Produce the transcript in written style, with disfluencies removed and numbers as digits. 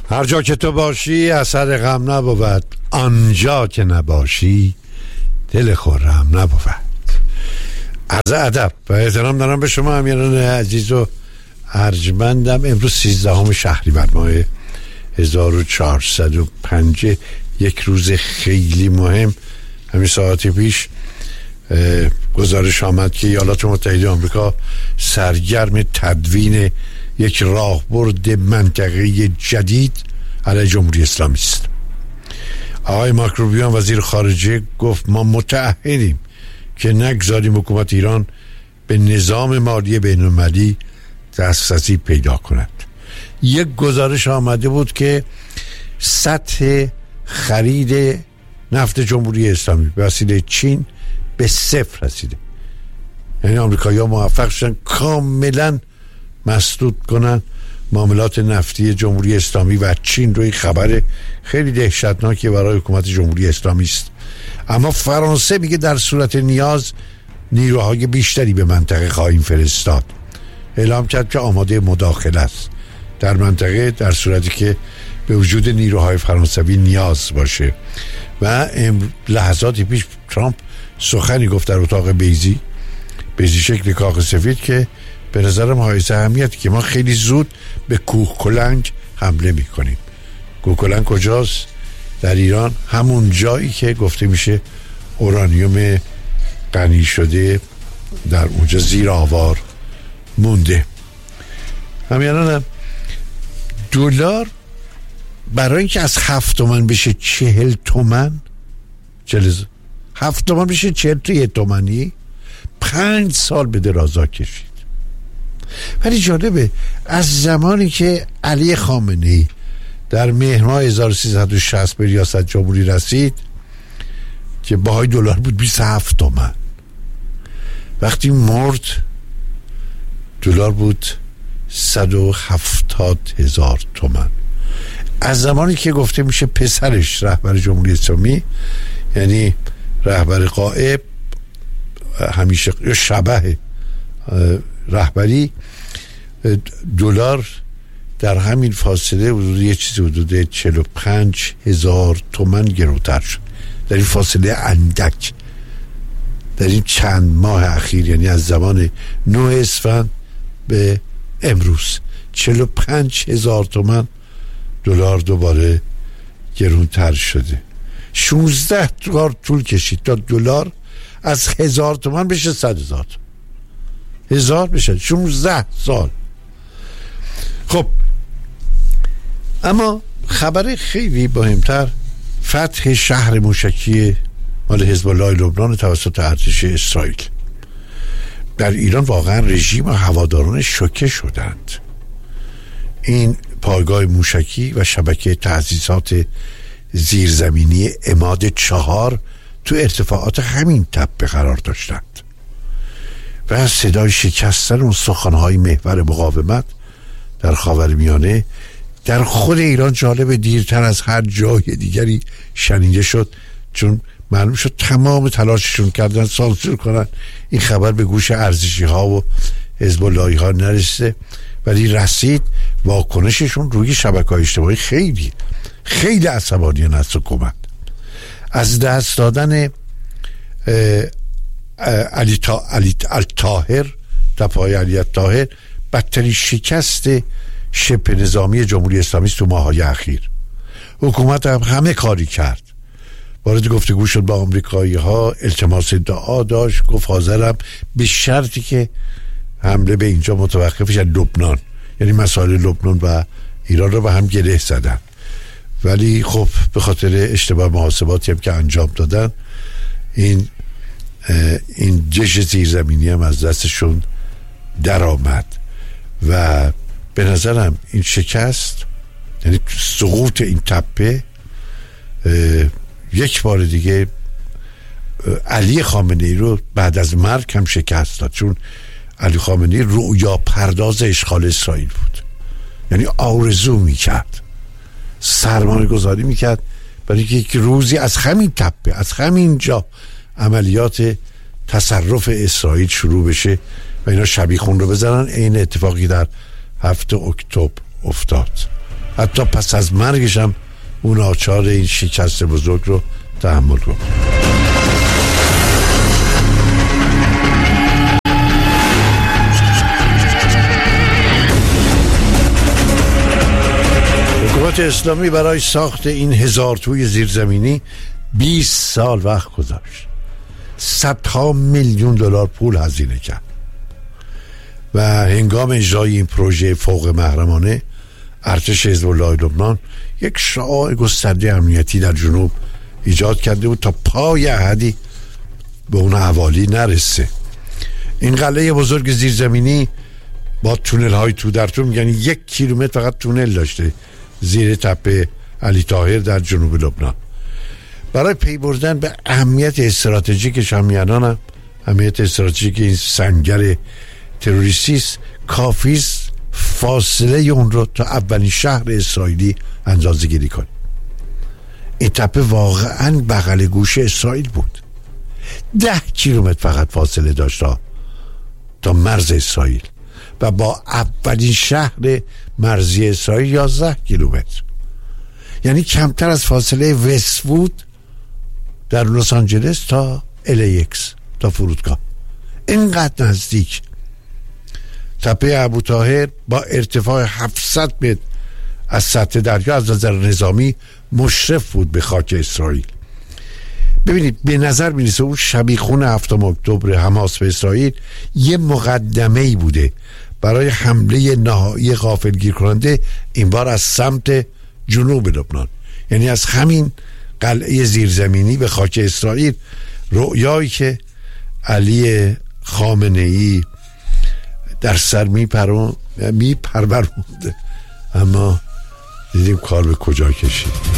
هر جا که تو باشی اثر غم نبود، آنجا که نباشی دل خرم نبود. عرض ادب و احترام دارم به شما امیران عزیز و ارجمندم. امروز 13 شهریور ماه 1405، یک روز خیلی مهم. همین ساعتی پیش گزارش آمد که ایالات متحده آمریکا سرگرم تدوین یک راهبرد منطقه‌ای جدید علیه جمهوری اسلامی است. آقای مارک روبیو وزیر خارجه گفت ما متعهدیم که نگذاریم حکومت ایران به نظام مالی بین‌المللی دسترسی پیدا کند. یک گزارش آمده بود که سطح خرید نفت جمهوری اسلامی به وسیله چین به 0 رسیده. یعنی آمریکایی‌ها موفق شدن کاملا مسدود کنن معاملات نفتی جمهوری اسلامی و چین. روی خبر خیلی دهشتناکی برای حکومت جمهوری اسلامی است. اما فرانسه میگه در صورت نیاز نیروهای بیشتری به منطقه خواهیم فرستاد. اعلام کرد که آماده مداخله است در منطقه در صورتی که به وجود نیروهای فرانسوی نیاز باشه. و لحظاتی پیش ترامپ سخنی گفت در اتاق بیضی شکل کاخ سفید که به نظرم حائز اهمیت که ما خیلی زود به کوه کلنگ حمله میکنیم. کوه کلنگ کجاست؟ در ایران، همون جایی که گفته میشه اورانیوم غنی شده در اونجا زیر آوار مونده. همیانانم دلار برای اینکه از 7 تومن بشه 40 تومن، 7 تومن بشه 40 توی تومنی، 5 سال به درازا کشید. ولی جالبه از زمانی که علی خامنه‌ای در مهر ماه 1360 به ریاست جمهوری رسید که بهای دلار بود 27 تومن، وقتی مرد دلار بود 170,000 تومن. از زمانی که گفته میشه پسرش رهبر جمهوری اسلامی، یعنی رهبر غائب، همیشه یا شبه رهبری، دلار در همین فاصله حدود 45,000 تومن گرونتر شد. در این فاصله اندک، در این چند ماه اخیر، یعنی از زمان 9 اسفند به امروز 45,000 تومن دلار دوباره گرونتر شده. 16 سال طول کشید تا دلار از 1000 تومن بشه 100,000 1000 بشه 16 سال. خب اما خبر خیلی مهمتر، فتح شهر موشکی مال حزب الله لبنان توسط ارتش اسرائیل. در ایران واقعا رژیم و هواداران شوکه شدند. این پایگاه موشکی و شبکه تأسیسات زیرزمینی عماد 4 تو ارتفاعات همین تپه قرار داشتند و صدای شکستن اون سخنهای محور مقاومت در خاورمیانه در خود ایران، جالب، دیرتر از هر جای دیگری شنیده شد، چون معلوم شد تمام تلاششون کردن سانسور کنن این خبر به گوش ارزشی ها و حزب اللهی ها نرسیده، ولی رسید. واکنششون روی شبکه‌های اجتماعی خیلی خیلی عصبانیان از حکومت. از دست دادن علی الطاهر، تپه‌های علی الطاهر، بدترین شکست شبه نظامی جمهوری اسلامی تو ماه‌های اخیر. حکومت هم همه کاری کرد، وارد گفتگو شد با آمریکایی‌ها، التماس دعا داشت، گفت حاضرم به شرطی که حمله به اینجا متوقف شد. لبنان، یعنی مسائل لبنان و ایران رو به هم گره زدن، ولی خب به خاطر اشتباه محاسباتی هم که انجام دادن این جش زیرزمینی هم از دستشون در آمد. و به نظرم این شکست، یعنی سقوط این تپه، یک بار دیگه علی خامنه‌ای رو بعد از مرگ هم شکست داد، چون علی خامنه‌ای رؤیا پرداز اشغال اسرائیل بود. یعنی آرزو میکرد، سرمایه گذاری میکرد برای اینکه یک روزی از همین تپه، از همین جا عملیات تصرف اسرائیل شروع بشه و اینا شبیخون رو بزنن. این اتفاقی در 7 اکتبر افتاد. حتی پس از مرگش هم اون آچار این شکست بزرگ رو تحمل کنه. حکومت اسلامی برای ساخت این 1000 توی زیرزمینی 20 سال وقت گذاشت، صدها میلیون دلار پول هزینه کرد و هنگام اجرای این پروژه فوق محرمانه ارتش حزب الله لبنان یک شعاع گسترده امنیتی در جنوب ایجاد کرده بود تا پای احدی به اون اهوالی نرسه. این قلعه بزرگ زیرزمینی با تونل های تو در تو، یعنی 1 کیلومتر فقط تونل داشته زیر تپه علی طاهر در جنوب لبنان. برای پی بردن به اهمیت استراتژیک شامیانان هم اهمیت استراتژیک این سنگر تروریستی است، کافی است فاصله اون رو تا اولین شهر اسرائیلی اندازه گیری کنیم. این تپه واقعا بغل گوش اسرائیل بود، 10 کیلومتر فقط فاصله داشت تا مرز اسرائیل و با اولین شهر مرزی اسرائیل 11 کیلومتر، یعنی کمتر از فاصله وست‌وود در لس آنجلس تا LAX تا فرودگاه. اینقدر نزدیک. تپه ابوطاهر با ارتفاع 700 متر از سطح دریا از نظر نظامی مشرف بود به خاک اسرائیل. ببینید به نظر میرسه اون شبیخون 7 اکتبر حماس به اسرائیل یه مقدمه‌ای بوده برای حمله نهایی غافلگیر کننده، این بار از سمت جنوب لبنان، یعنی از همین قلعه زیرزمینی به خاک اسرائیل. رؤیایی که علی خامنه‌ای در سر میپرورونده، اما دیدیم کار به کجا کشید.